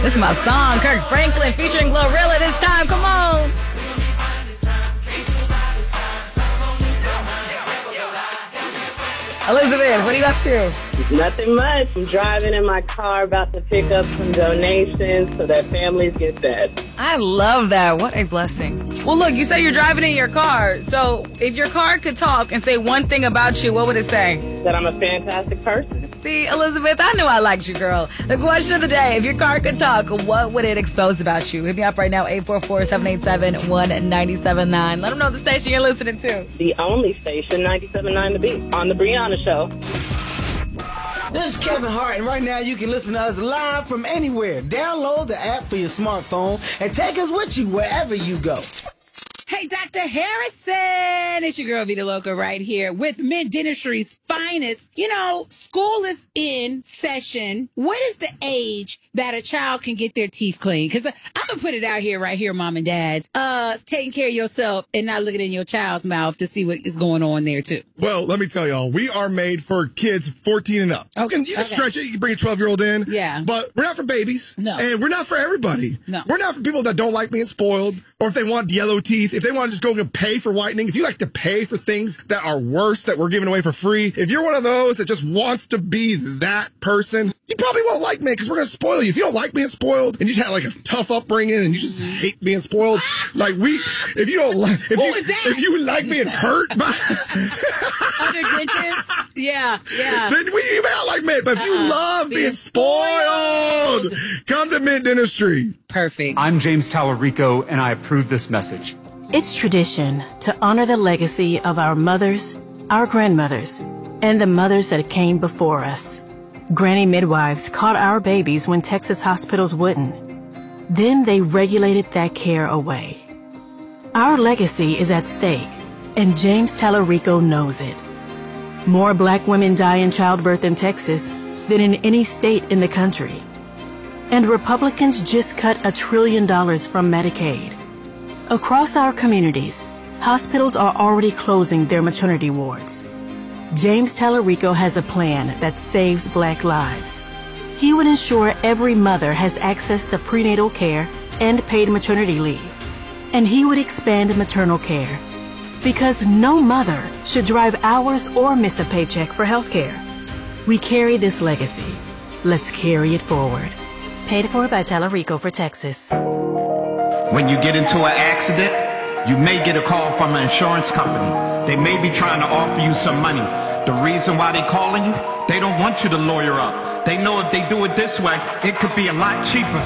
This is my song, Kirk Franklin featuring Glorilla this time. Come on. Elizabeth, what are you up to? Nothing much. I'm driving in my car about to pick up some donations so that families get fed. I love that. What a blessing. Well, look, you say you're driving in your car. So if your car could talk and say one thing about you, what would it say? That I'm a fantastic person. See, Elizabeth, I knew I liked you, girl. The question of the day, if your car could talk, what would it expose about you? Hit me up right now, 844-787-1979. Let them know the station you're listening to. The only station, 97.9 The Beat, on The Brianna Show. This is Kevin Hart, and right now you can listen to us live from anywhere. Download the app for your smartphone and take us with you wherever you go. Hey, Dr. Harrison, it's your girl Vita Loca right here with Mint Dentistry's finest. You know, school is in session. What is the age that a child can get their teeth cleaned? Because I'm going to put it out here right here, mom and dads. Taking care of yourself and not looking in your child's mouth to see what is going on there, too. Well, let me tell y'all, we are made for kids 14 and up. Okay. You can stretch it. You can bring a 12-year-old in. Yeah. But we're not for babies. No. And we're not for everybody. No. We're not for people that don't like being spoiled, or if they want yellow teeth, if they want to just go and pay for whitening, if you like to pay for things that are worse that we're giving away for free, if you're one of those that just wants to be that person, you probably won't like me because we're going to spoil you. If you don't like being spoiled and you just had like a tough upbringing and you just hate being spoiled, like if you don't like, if you like being hurt by Other dentists? Yeah. then you may not like Mint, but if you love being spoiled, come to Mint Dentistry. Perfect. I'm James Tallarico, and I approve this message. It's tradition to honor the legacy of our mothers, our grandmothers, and the mothers that came before us. Granny midwives caught our babies when Texas hospitals wouldn't. Then they regulated that care away. Our legacy is at stake, and James Tallarico knows it. More black women die in childbirth in Texas than in any state in the country. And Republicans just cut $1 trillion from Medicaid. Across our communities, hospitals are already closing their maternity wards. James Tallarico has a plan that saves black lives. He would ensure every mother has access to prenatal care and paid maternity leave. And he would expand maternal care. Because no mother should drive hours or miss a paycheck for health care. We carry this legacy. Let's carry it forward. Paid for by Tallarico for Texas. When you get into an accident, you may get a call from an insurance company. They may be trying to offer you some money. The reason why they're calling you, they don't want you to lawyer up. They know if they do it this way, it could be a lot cheaper.